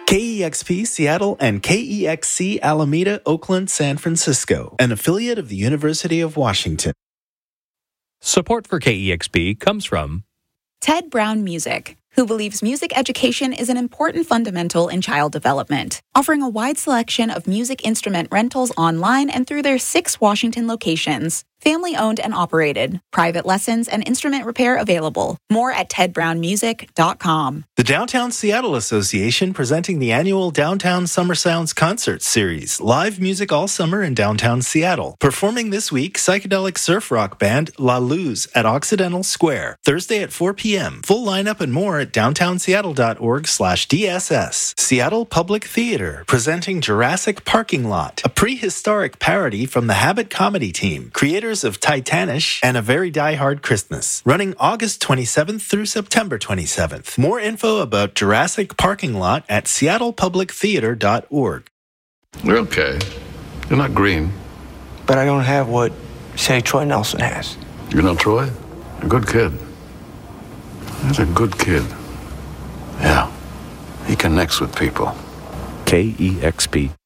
KEXP Seattle and KEXC Alameda, Oakland, San Francisco, an affiliate of the University of Washington. Support for KEXP comes from Ted Brown Music, who believes music education is an important fundamental in child development, offering a wide selection of music instrument rentals online and through their 6 Washington locations. Family-owned and operated. Private lessons and instrument repair available. More at tedbrownmusic.com. The Downtown Seattle Association presenting the annual Downtown Summer Sounds Concert Series. Live music all summer in downtown Seattle. Performing this week, psychedelic surf rock band La Luz at Occidental Square. Thursday at 4 p.m. Full lineup and more at downtownseattle.org/DSS. Seattle Public Theater presenting Jurassic Parking Lot, a prehistoric parody from the Habit comedy team. Creators of Titanish and A Very Die Hard Christmas, running August 27th through September 27th. More info about Jurassic Parking Lot at seattlepublictheater.org. You're okay. You're not green. But I don't have what, say, Troy Nelson has. You know Troy? A good kid. He's a good kid. Yeah. He connects with people. KEXP.